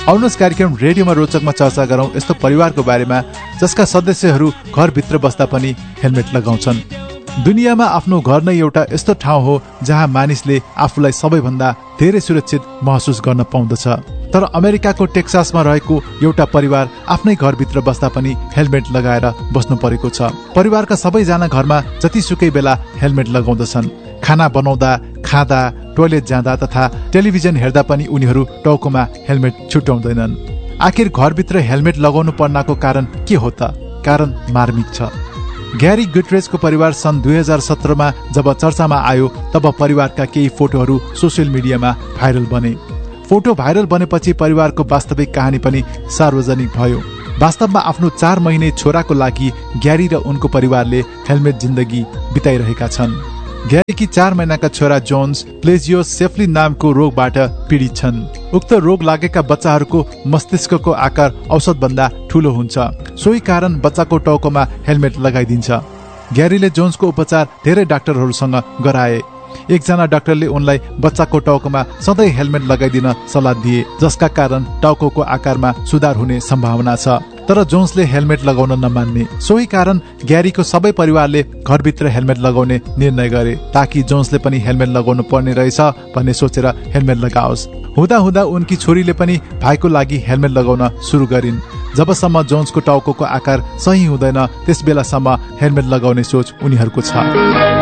आउनुहोस् कार्यक्रम रेडियोमा रोचकमा चर्चा गरौँ यस्तो परिवारको बारेमा जसका सदस्यहरू घरभित्र बस्दा पनि हेलमेट लगाउँछन्। दुनियाँमा आफ्नो घर नै एउटा यस्तो ठाउँ हो जहाँ मानिसले आफूलाई सबैभन्दा धेरै सुरक्षित महसुस गर्न पाउँदछ। तर अमेरिकाको टेक्सासमा रहेको एउटा परिवार आफ्नै घरभित्र बस्दा पनि हेलमेट लगाएर बस्नु परेको छ। परिवारका सबैजना घरमा जतिसुकै बेला हेलमेट लगाउँदछन्। खाना बनाउँदा, खाँदा, टोयलेट जाँदा तथा टेलिभिजन हेर्दा पनि उनीहरू टाउकोमा हेलमेट छुट्याउँदैनन्। आखिर घरभित्र हेलमेट लगाउनु पर्नको कारण के हो त? कारण मार्मिक छ। ग्यारी गुटरेजको परिवार सन् 2017मा जब चर्चामा आयो तब परिवारका केही फोटोहरू सोसियल मिडियामा भाइरल बने। फोटो भाइरल बनेपछि परिवारको वास्तविक कहानी पनि सार्वजनिक भयो। वास्तवमा आफ्नो 4 महिने छोराको लागि ग्यारी र उनको परिवारले हेलमेट जिन्दगी बिताइरहेका छन्। ग्यारीकी 4 महिनाका छोरा जोन्स प्लेजियोसेफली नामको रोगबाट पीडित छन्। उक्त रोग लागेका बच्चाहरूको मस्तिष्कको आकार औसतभन्दा ठूलो हुन्छ। सोही कारण बच्चाको टाउकोमा हेलमेट लगाइदिन्छ। ग्यारीले जोन्सको उपचार धेरै डाक्टरहरूसँग गराए। एकजना डाक्टरले उनलाई बच्चाको टाउकोमा सधैँ हेलमेट लगाइदिन सल्लाह दिए, जसका कारण टाउकोको आकारमा सुधार हुने सम्भावना छ। तर जोन्सले हेलमेट लगाउन नमान्ने। सोही कारण ग्यारीको सबै परिवारले घरभित्र हेलमेट लगाउने निर्णय गरे ताकि जोन्सले पनि हेलमेट लगाउनु पर्ने रहेछ भन्ने सोचेर हेलमेट लगाओस्। हुँदा हुँदा उनकी छोरीले पनि भाइको लागि हेलमेट लगाउन सुरु गरिन्। जबसम्म जोन्सको टाउकोको आकार सही हुँदैन त्यस बेलासम्म हेलमेट लगाउने सोच उनीहरूको छ।